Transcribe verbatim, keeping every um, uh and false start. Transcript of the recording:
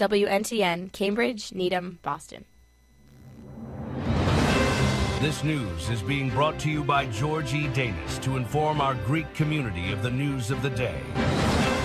W N T N, Cambridge, Needham, Boston. This news is being brought to you by George E. Danis to inform our Greek community of the news of the day.